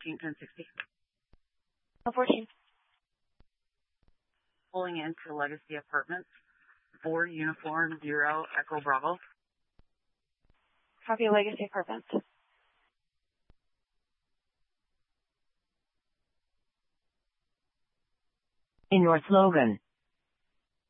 1060. 14. Pulling into Legacy Apartments. 4 Uniform 0 Echo Bravo. Copy Legacy Apartments. In North Logan,